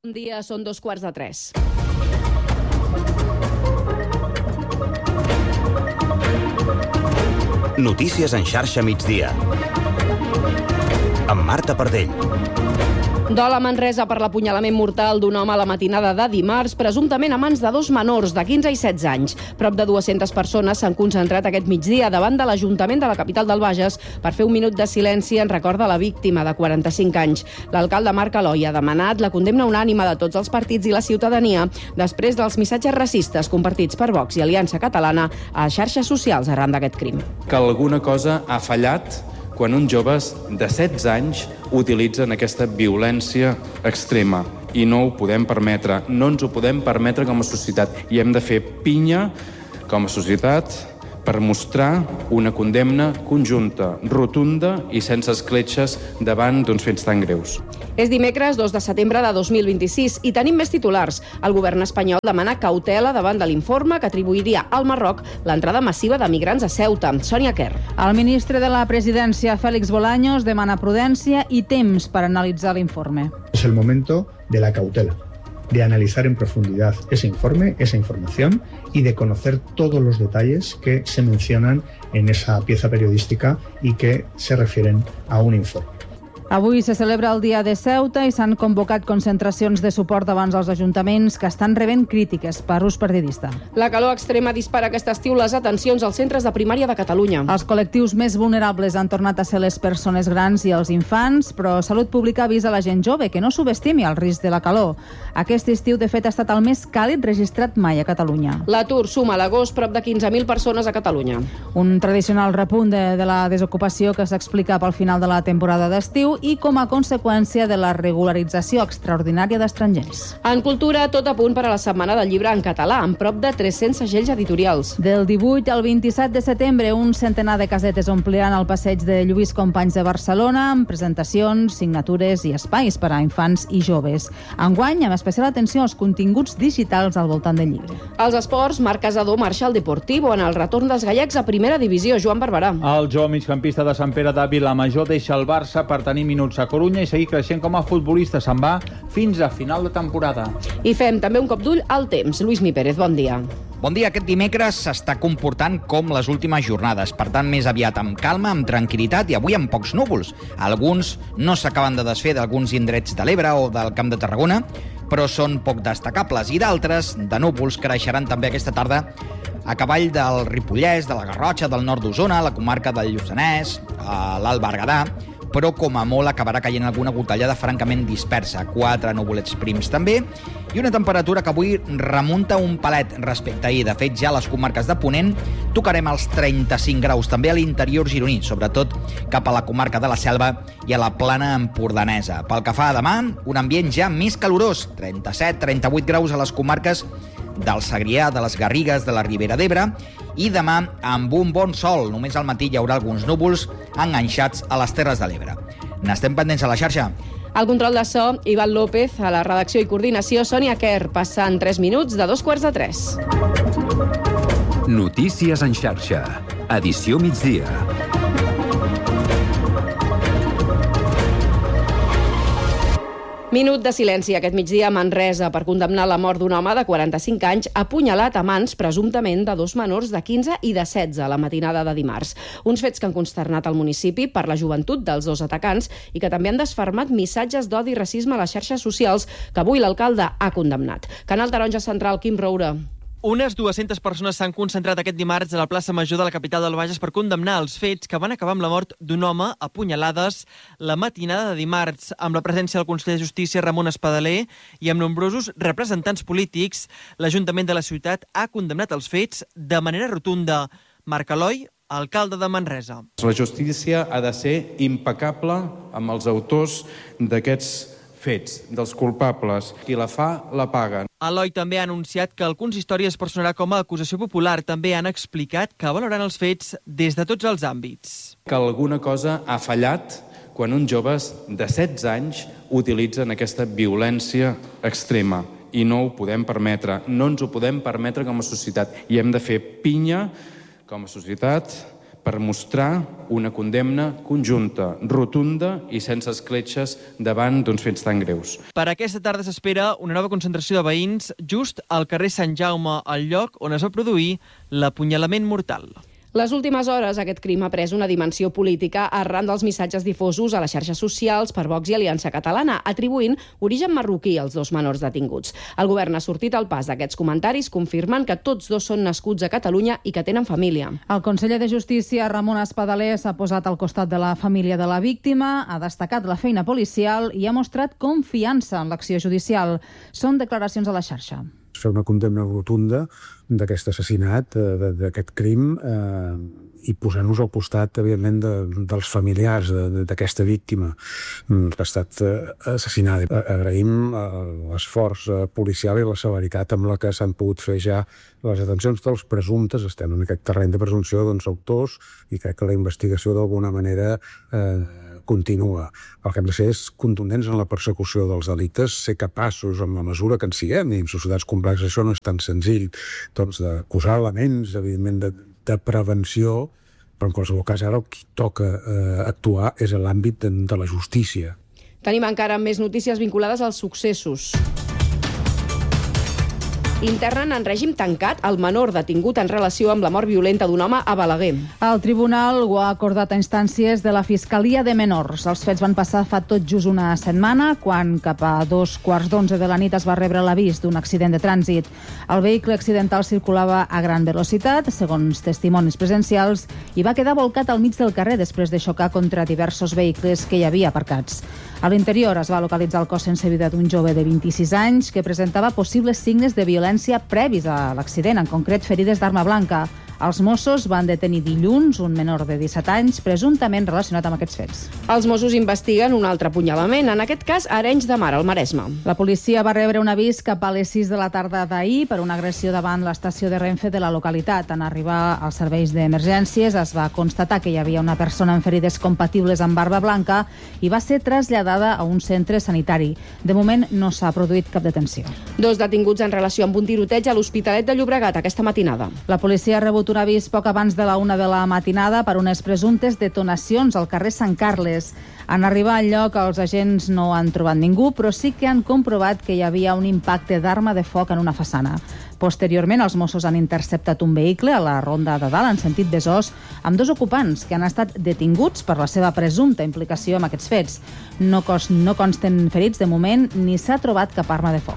Bon dia, són 2:45. Notícies en xarxa migdia. Amb Marta Pardell. Dol a Manresa per l'apunyalament mortal d'un home a la matinada de dimarts, presumptament a mans de dos menors de 15 i 16 anys. Prop de 200 persones s'han concentrat aquest migdia davant de l'Ajuntament de la capital del Bages per fer un minut de silenci en record de la víctima de 45 anys. L'alcalde Marc Aloi ha demanat la condemna unànime de tots els partits i la ciutadania després dels missatges racistes compartits per Vox i Aliança Catalana a xarxes socials arran d'aquest crim. Que alguna cosa ha fallat quan uns joves de 16 anys utilitzen aquesta violència extrema. I no ho podem permetre, no ens ho podem permetre com a societat. I hem de fer pinya com a societat per mostrar una condemna conjunta, rotunda i sense escletxes davant d'uns fets tan greus. És dimecres 2 de setembre de 2026 i tenim més titulars. El govern espanyol demana cautela davant de l'informe que atribuiria al Marroc l'entrada massiva de migrants a Ceuta. Sònia Quer. El ministre de la Presidència, Félix Bolaños, demana prudència i temps per analitzar l'informe. Es el momento de la cautela, de analizar en profundidad ese informe, esa información y de conocer todos los detalles que se mencionan en esa pieza periodística y que se refieren a un informe. Avui se celebra el Dia de Ceuta i s'han convocat concentracions de suport davant dels ajuntaments que estan rebent crítiques per ús partidista. La calor extrema dispara aquest estiu les atencions als centres de primària de Catalunya. Els col·lectius més vulnerables han tornat a ser les persones grans i els infants, però Salut Pública avisa la gent jove que no subestimi el risc de la calor. Aquest estiu, de fet, ha estat el més càlid registrat mai a Catalunya. L'atur suma a l'agost prop de 15.000 persones a Catalunya. Un tradicional repunt de la desocupació que s'explica pel final de la temporada d'estiu i com a conseqüència de la regularització extraordinària d'estrangers. En cultura, tot a punt per a la Setmana del Llibre en català, amb prop de 300 segells editorials. Del 18 al 27 de setembre, un centenar de casetes ompliran el passeig de Lluís Companys de Barcelona amb presentacions, signatures i espais per a infants i joves. Enguany, amb especial atenció als continguts digitals al voltant del llibre. Els esports, Marc Casador marxa al Deportivo en el retorn dels gallecs a primera divisió. Joan Barberà. El jove migcampista de Sant Pere de Vilamajor deixa el Barça per tenir minuts a Corunya i seguir creixent com a futbolista. Se'n va fins a final de temporada. I fem també un cop d'ull al temps. Lluís Mi Pérez, bon dia. Bon dia. Aquest dimecres s'està comportant com les últimes jornades. Per tant, més aviat amb calma, amb tranquil·litat i avui amb pocs núvols. Alguns no s'acaben de desfer d'alguns indrets de l'Ebre o del Camp de Tarragona, però són poc destacables. I d'altres, de núvols, creixeran també aquesta tarda a cavall del Ripollès, de la Garrotxa, del nord d'Osona, la comarca del Lluçanès, l'Alt Berguedà, però com a molt acabarà caient alguna gotellada francament dispersa. 4 nuvolets prims també, i una temperatura que avui remunta un palet respecte a ahir. De fet, ja a les comarques de Ponent tocarem els 35 graus, també a l'interior gironí, sobretot cap a la comarca de la Selva i a la plana empordanesa. Pel que fa a demà, un ambient ja més calorós, 37-38 graus a les comarques del Segrià, de les Garrigues, de la Ribera d'Ebre, i demà amb un bon sol. Només al matí hi haurà alguns núvols enganxats a les Terres de l'Ebre. N'estem pendents a la xarxa. Al control de so, Ivan López, a la redacció i coordinació, Sònia Quer, passant 3 minuts de 2:45. Notícies en xarxa. Edició migdia. Minut de silenci aquest migdia a Manresa per condemnar la mort d'un home de 45 anys apunyalat a mans presumptament de dos menors de 15 i de 16 a la matinada de dimarts. Uns fets que han consternat el municipi per la joventut dels dos atacants i que també han desfermat missatges d'odi i racisme a les xarxes socials que avui l'alcalde ha condemnat. Canal Taronja Central, Quim Roure. Unes 200 persones s'han concentrat aquest dimarts a la plaça Major de la capital del Bages per condemnar els fets que van acabar amb la mort d'un home a punyalades la matinada de dimarts, amb la presència del conseller de Justícia Ramon Espadaler i amb nombrosos representants polítics. L'Ajuntament de la ciutat ha condemnat els fets de manera rotunda. Marc Aloi, alcalde de Manresa. La justícia ha de ser impecable amb els autors d'aquests fets, dels culpables. Qui la fa, la paga. Aloi també ha anunciat que el consistori es personarà com a acusació popular. També han explicat que valoraran els fets des de tots els àmbits. Que alguna cosa ha fallat quan uns joves de 16 anys utilitzen aquesta violència extrema. I no ho podem permetre. No ens ho podem permetre com a societat. I hem de fer pinya com a societat per mostrar una condemna conjunta, rotunda i sense escletxes davant d'uns fets tan greus. Per aquesta tarda s'espera una nova concentració de veïns just al carrer Sant Jaume, al lloc on es va produir l'apunyalament mortal. Les últimes hores, aquest crim ha pres una dimensió política arran dels missatges difosos a les xarxes socials per Vox i Aliança Catalana, atribuint origen marroquí als dos menors detinguts. El govern ha sortit al pas d'aquests comentaris, confirmant que tots dos són nascuts a Catalunya i que tenen família. El conseller de Justícia, Ramon Espadaler, s'ha posat al costat de la família de la víctima, ha destacat la feina policial i ha mostrat confiança en l'acció judicial. Són declaracions a la xarxa. Fer una condemna rotunda d'aquest assassinat, d'aquest crim, i posar-nos al costat, evidentment, dels familiars d'aquesta víctima que ha estat assassinada. Agraïm l'esforç policial i la severitat amb la que s'han pogut fer ja les detencions dels presumptes. Estem en aquest terreny de presumpció d'autors i crec que la investigació d'alguna manera continua. El que hem de ser és contundents en la persecució dels delictes, ser capaços, en la mesura que en siguem, i en societats complexes això no és tan senzill, doncs de posar elements, evidentment, de prevenció, però en qualsevol cas ara el que toca actuar és a l'àmbit de la justícia. Tenim encara més notícies vinculades als successos. Internen en règim tancat el menor detingut en relació amb la mort violenta d'un home a Balaguer. El tribunal ho ha acordat a instàncies de la Fiscalia de Menors. Els fets van passar fa tot just una setmana, quan cap a 2:15 de la nit es va rebre l'avís d'un accident de trànsit. El vehicle accidental circulava a gran velocitat, segons testimonis presencials, i va quedar volcat al mig del carrer després de xocar contra diversos vehicles que hi havia aparcats. A l'interior es va localitzar el cos sense vida d'un jove de 26 anys que presentava possibles signes de violència previs a l'accident, en concret ferides d'arma blanca. Els Mossos van detenir dilluns un menor de 17 anys presumptament relacionat amb aquests fets. Els Mossos investiguen un altre apunyalament, en aquest cas a Arenys de Mar, al Maresme. La policia va rebre un avís cap a les 6 de la tarda d'ahir per una agressió davant l'estació de Renfe de la localitat. En arribar als serveis d'emergències es va constatar que hi havia una persona amb ferides compatibles amb barba blanca i va ser traslladada a un centre sanitari. De moment no s'ha produït cap detenció. 2 detinguts en relació amb un tiroteig a l'Hospitalet de Llobregat aquesta matinada. La policia ha rebut un avís poc abans de la 1 de la matinada per unes presumptes detonacions al carrer Sant Carles. En arribar al lloc, els agents no han trobat ningú, però sí que han comprovat que hi havia un impacte d'arma de foc en una façana. Posteriorment, els Mossos han interceptat un vehicle a la Ronda de Dalt, en sentit Besòs, amb 2 ocupants que han estat detinguts per la seva presumpta implicació en aquests fets. No consten ferits de moment ni s'ha trobat cap arma de foc.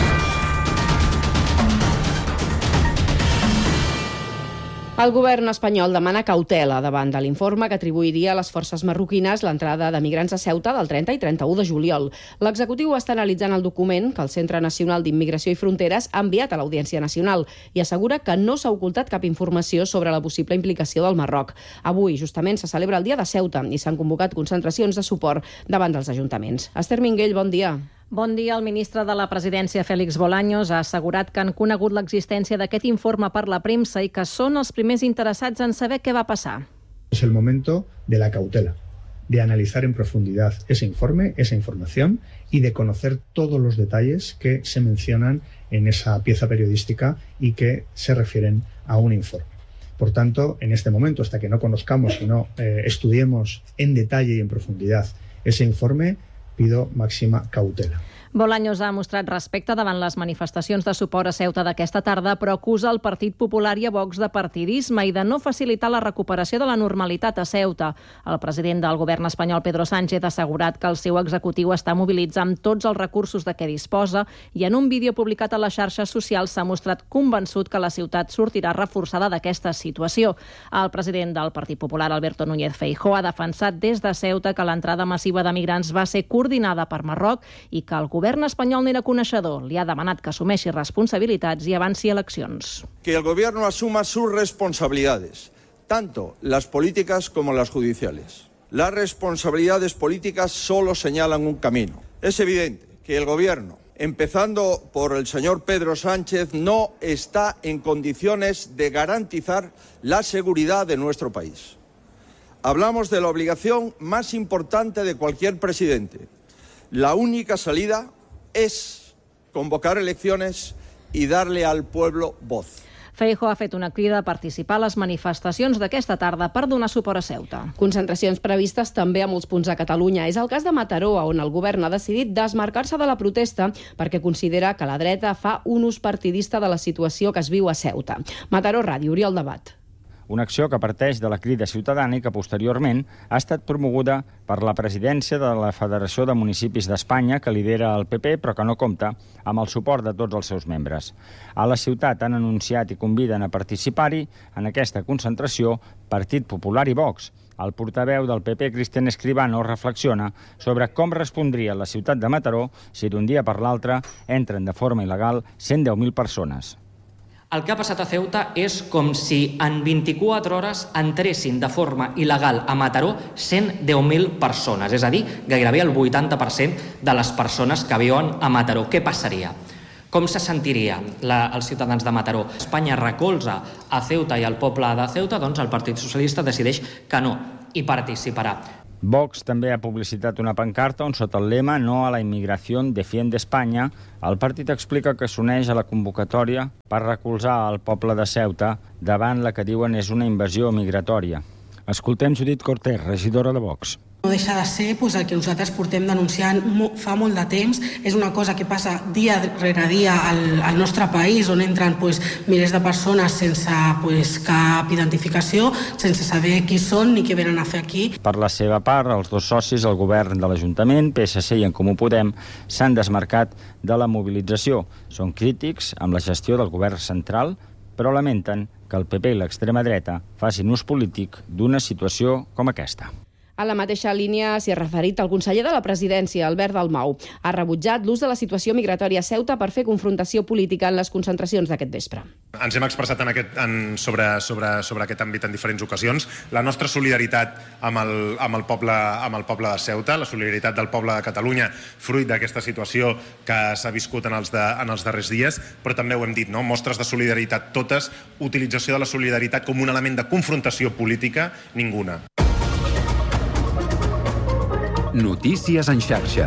El govern espanyol demana cautela davant de l'informe que atribuiria a les forces marroquines l'entrada de migrants a Ceuta del 30 i 31 de juliol. L'executiu està analitzant el document que el Centre Nacional d'Immigració i Fronteres ha enviat a l'Audiència Nacional i assegura que no s'ha ocultat cap informació sobre la possible implicació del Marroc. Avui, justament, se celebra el Dia de Ceuta i s'han convocat concentracions de suport davant dels ajuntaments. Esther Minguell, bon dia. Bon dia. El ministre de la Presidència, Félix Bolaños, ha assegurat que han conegut l'existència d'aquest informe per la premsa i que són els primers interessats en saber què va passar. Es el momento de la cautela, de analizar en profundidad ese informe, esa información y de conocer todos los detalles que se mencionan en esa pieza periodística y que se refieren a un informe. Por tanto, en este momento, hasta que no conozcamos y no estudiemos en detalle y en profundidad ese informe, pido màxima cautela. Bolaños ha mostrat respecte davant les manifestacions de suport a Ceuta d'aquesta tarda, però acusa el Partit Popular i a Vox de partidisme i de no facilitar la recuperació de la normalitat a Ceuta. El president del govern espanyol, Pedro Sánchez, ha assegurat que el seu executiu està mobilitzant tots els recursos de què disposa i en un vídeo publicat a les xarxes socials s'ha mostrat convençut que la ciutat sortirà reforçada d'aquesta situació. El president del Partit Popular, Alberto Núñez Feijóo, ha defensat des de Ceuta que l'entrada massiva de migrants va ser coordinada per Marroc i que el govern espanyol n'era coneixedor. Li ha demanat que assumeixi responsabilitats i avanci eleccions. Que el gobierno asuma sus responsabilidades, tanto las políticas como las judiciales. Las responsabilidades políticas solo señalan un camino. Es evidente que el gobierno, empezando por el señor Pedro Sánchez, no está en condiciones de garantizar la seguridad de nuestro país. Hablamos de la obligación más importante de cualquier presidente. La única salida es convocar elecciones y darle al pueblo voz. Feijóo ha fet una crida a participar a les manifestacions d'aquesta tarda per donar suport a Ceuta. Concentracions previstes també a molts punts de Catalunya. És el cas de Mataró, on el govern ha decidit desmarcar-se de la protesta perquè considera que la dreta fa un ús partidista de la situació que es viu a Ceuta. Mataró Ràdio, Oriol Debat. Una acció que parteix de la Crida Ciutadana i que posteriorment ha estat promoguda per la presidència de la Federació de Municipis d'Espanya, que lidera el PP, però que no compta amb el suport de tots els seus membres. A la ciutat han anunciat i conviden a participar-hi en aquesta concentració Partit Popular i Vox. El portaveu del PP, Cristian Escribano, reflexiona sobre com respondria la ciutat de Mataró si d'un dia per l'altre entren de forma il·legal 110.000 persones. El que ha passat a Ceuta és com si en 24 hores entressin de forma il·legal a Mataró 110.000 persones, és a dir, gairebé el 80% de les persones que viuen a Mataró. Què passaria? Com se sentiria els ciutadans de Mataró? Espanya recolza a Ceuta i al poble de Ceuta, doncs el Partit Socialista decideix que no hi participarà. Vox també ha publicitat una pancarta on sota el lema «No a la inmigración, defiende España», el partit explica que s'uneix a la convocatòria per recolzar el poble de Ceuta davant la que diuen és una invasió migratòria. Escoltem Judit Cortés, regidora de Vox. No deixa de ser el que nosaltres portem denunciant fa molt de temps. És una cosa que passa dia rere dia al nostre país, on entren milers de persones sense cap identificació, sense saber qui són ni què venen a fer aquí. Per la seva part, els dos socis, el govern de l'Ajuntament, PSC i En Comú Podem, s'han desmarcat de la mobilització. Són crítics amb la gestió del govern central, però lamenten que el PP i l'extrema dreta facin ús polític d'una situació com aquesta. A la mateixa línia s'hi ha referit el conseller de la Presidència, Albert Dalmau. Ha rebutjat l'ús de la situació migratòria a Ceuta per fer confrontació política en les concentracions d'aquest vespre. Ens hem expressat sobre aquest àmbit en diferents ocasions. La nostra solidaritat amb el poble de Ceuta, la solidaritat del poble de Catalunya, fruit d'aquesta situació que s'ha viscut en els darrers dies, però també ho hem dit, no? Mostres de solidaritat totes, utilització de la solidaritat com un element de confrontació política, ninguna. Notícies en xarxa.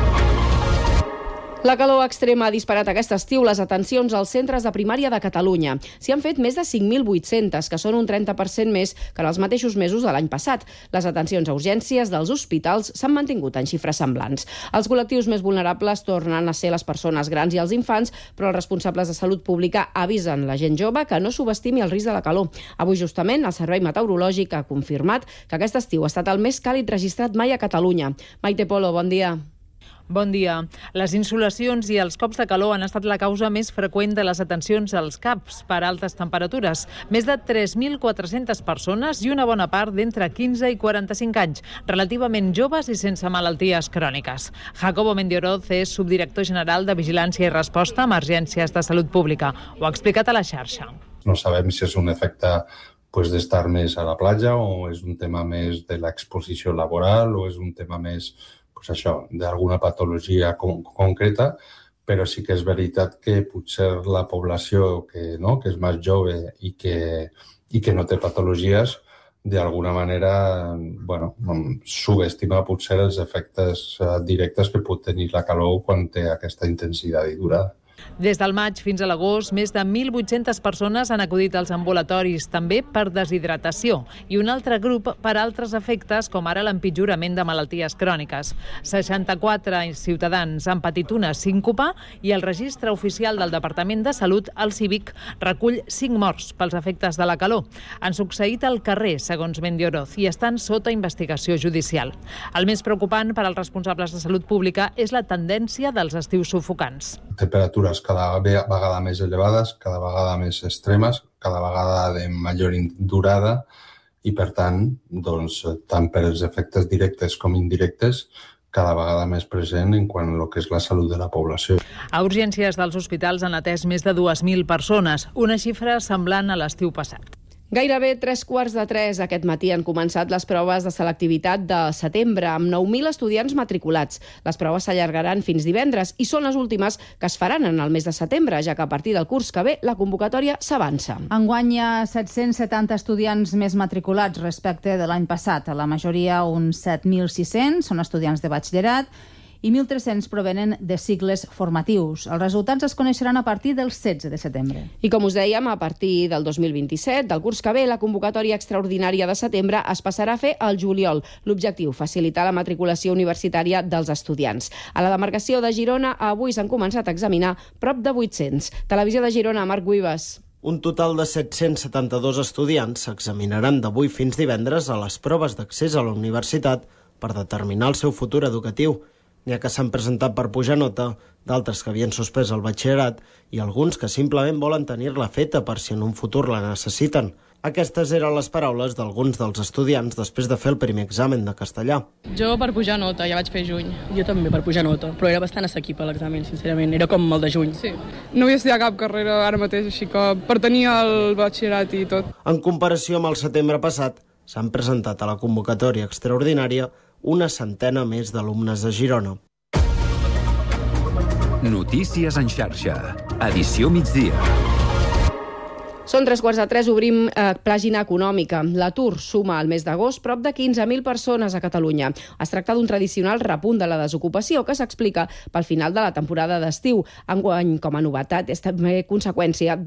La calor extrema ha disparat aquest estiu les atencions als centres de primària de Catalunya. S'hi han fet més de 5.800, que són un 30% més que en els mateixos mesos de l'any passat. Les atencions a urgències dels hospitals s'han mantingut en xifres semblants. Els col·lectius més vulnerables tornen a ser les persones grans i els infants, però els responsables de salut pública avisen la gent jove que no subestimi el risc de la calor. Avui, justament, el Servei Meteorològic ha confirmat que aquest estiu ha estat el més càlid registrat mai a Catalunya. Maite Polo, bon dia. Bon dia. Les insolacions i els cops de calor han estat la causa més freqüent de les atencions als CAPs per altes temperatures. Més de 3.400 persones i una bona part d'entre 15 i 45 anys, relativament joves i sense malalties cròniques. Jacobo Mendioroz és subdirector general de Vigilància i Resposta a Emergències de Salut Pública. Ho ha explicat a la xarxa. No sabem si és un efecte d'estar més a la platja o és un tema més de l'exposició laboral o és un tema més d'alguna patologia concreta, però sí que és veritat que potser la població que és més jove i que no té patologies, d'alguna manera subestima potser els efectes directes que pot tenir la calor quan té aquesta intensitat i durada. Des del maig fins a l'agost, més de 1.800 persones han acudit als ambulatoris, també per deshidratació, i un altre grup per altres efectes, com ara l'empitjorament de malalties cròniques. 64 ciutadans han patit una síncopa i el registre oficial del Departament de Salut, el Cívic, recull 5 morts pels efectes de la calor. Han succeït al carrer, segons Mendioroz, i estan sota investigació judicial. El més preocupant per als responsables de salut pública és la tendència dels estius sufocants. Temperatures cada vegada més elevades, cada vegada més extremes, cada vegada de major durada i, per tant, tant per els efectes directes com indirectes, cada vegada més present en quant a que és la salut de la població. A urgències dels hospitals han atès més de 2.000 persones, una xifra semblant a l'estiu passat. Gairebé 3:15 aquest matí han començat les proves de selectivitat de setembre, amb 9.000 estudiants matriculats. Les proves s'allargaran fins divendres i són les últimes que es faran en el mes de setembre, ja que a partir del curs que ve la convocatòria s'avança. Enguany hi ha 770 estudiants més matriculats respecte de l'any passat. La majoria, uns 7.600, són estudiants de batxillerat i 1.300 provenen de cicles formatius. Els resultats es coneixeran a partir del 16 de setembre. I com us dèiem, a partir del 2027, del curs que ve, la convocatòria extraordinària de setembre es passarà a fer al juliol. L'objectiu, facilitar la matriculació universitària dels estudiants. A la demarcació de Girona, avui s'han començat a examinar prop de 800. Televisió de Girona, Marc Guibas. Un total de 772 estudiants s'examinaran d'avui fins divendres a les proves d'accés a la universitat per determinar el seu futur educatiu. N'hi ha que s'han presentat per pujar nota, d'altres que havien suspès el batxillerat i alguns que simplement volen tenir-la feta per si en un futur la necessiten. Aquestes eren les paraules d'alguns dels estudiants després de fer el primer examen de castellà. Jo per pujar nota, ja vaig fer juny. Jo també per pujar nota, però era bastant assequible l'examen, sincerament. Era com el de juny. Sí. No vull estudiar cap carrera ara mateix, així que per tenir el batxillerat i tot. En comparació amb el setembre passat, s'han presentat a la convocatòria extraordinària una centena més d'alumnes de Girona. Notícies en xarxa. Edició migdia. Són 3:15, obrim pàgina econòmica. L'atur suma al mes d'agost prop de 15.000 persones a Catalunya. Es tracta d'un tradicional repunt de la desocupació que s'explica pel final de la temporada d'estiu. Enguany, com a novetat, és també conseqüència